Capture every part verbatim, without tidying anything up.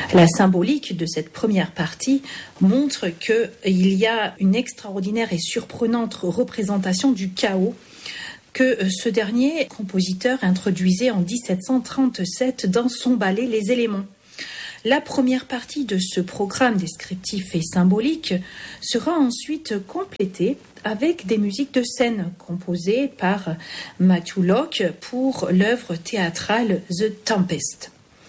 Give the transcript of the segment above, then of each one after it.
La symbolique de cette première partie montre qu'il y a une extraordinaire et surprenante représentation du chaos que ce dernier compositeur introduisait en dix-sept cent trente-sept dans son ballet Les éléments. La première partie de ce programme descriptif et symbolique sera ensuite complétée avec des musiques de scène composées par Matthew Locke pour l'œuvre théâtrale The Tempest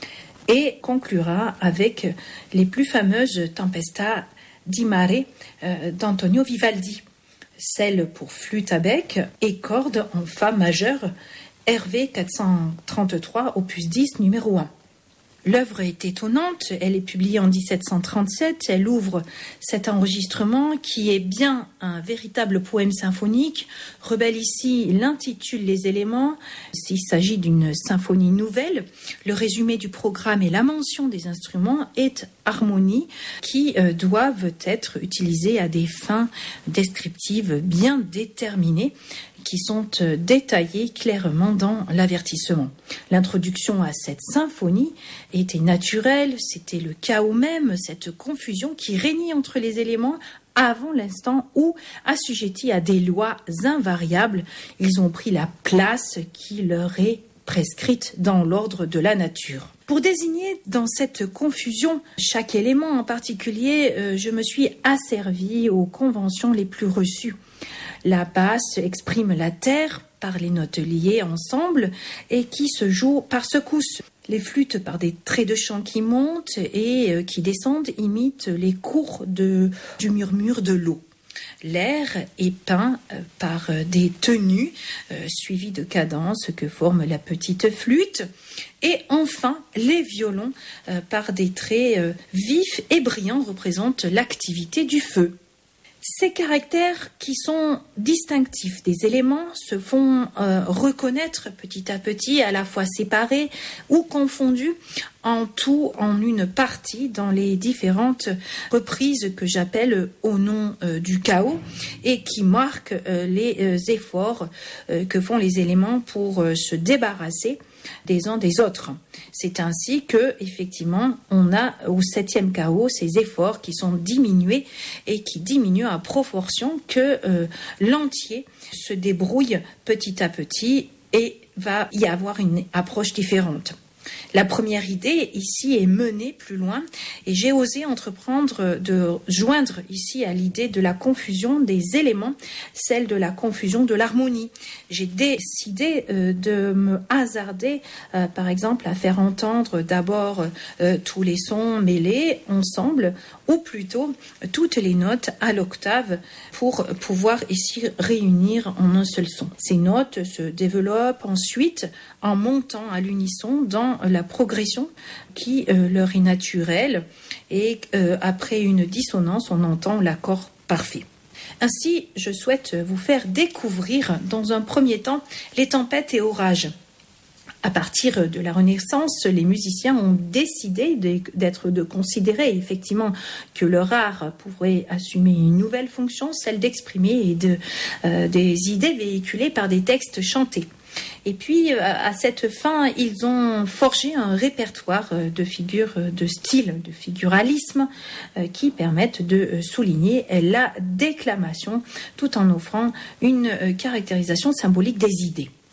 et conclura avec les plus fameuses Tempesta di Mare euh, d'Antonio Vivaldi, celle pour flûte à bec et cordes en fa majeur, R V quatre cent trente-trois, opus dix, numéro un. L'œuvre est étonnante, elle est publiée en dix-sept cent trente-sept, elle ouvre cet enregistrement qui est bien un véritable poème symphonique. Rebel ici l'intitule Les éléments, s'il s'agit d'une symphonie nouvelle. Le résumé du programme et la mention des instruments est harmonie qui euh, doivent être utilisés à des fins descriptives bien déterminées, qui sont détaillés clairement dans l'avertissement. L'introduction à cette symphonie était naturelle, c'était le chaos même, cette confusion qui régnait entre les éléments avant l'instant où, assujettis à des lois invariables, ils ont pris la place qui leur est prescrite dans l'ordre de la nature. Pour désigner dans cette confusion chaque élément en particulier, euh, je me suis asservie aux conventions les plus reçues. La basse exprime la terre par les notes liées ensemble et qui se jouent par secousses. Les flûtes par des traits de chant qui montent et qui descendent imitent les cours de, du murmure de l'eau. L'air est peint par des tenues euh, suivies de cadences que forme la petite flûte. Et enfin, les violons euh, par des traits euh, vifs et brillants représentent l'activité du feu. Ces caractères qui sont distinctifs des éléments se font euh, reconnaître petit à petit, à la fois séparés ou confondus en tout en une partie dans les différentes reprises que j'appelle au nom euh, du chaos et qui marquent euh, les euh, efforts euh, que font les éléments pour euh, se débarrasser des uns des autres. C'est ainsi que, effectivement, on a au septième chaos ces efforts qui sont diminués et qui diminuent à proportion que euh, l'entier se débrouille petit à petit et va y avoir une approche différente. La première idée ici est menée plus loin et j'ai osé entreprendre de joindre ici à l'idée de la confusion des éléments, celle de la confusion de l'harmonie. J'ai décidé euh, de me hasarder, euh, par exemple, à faire entendre d'abord euh, tous les sons mêlés ensemble ou plutôt toutes les notes à l'octave pour pouvoir ici réunir en un seul son. Ces notes se développent ensuite en montant à l'unisson dans la progression qui euh, leur est naturelle et euh, après une dissonance, on entend l'accord parfait. Ainsi, je souhaite vous faire découvrir dans un premier temps les tempêtes et orages. À partir de la Renaissance, les musiciens ont décidé d'être, de considérer effectivement que leur art pourrait assumer une nouvelle fonction, celle d'exprimer et de, euh, des idées véhiculées par des textes chantés. Et puis, à cette fin, ils ont forgé un répertoire de figures, de style, de figuralisme qui permettent de souligner la déclamation tout en offrant une caractérisation symbolique des idées.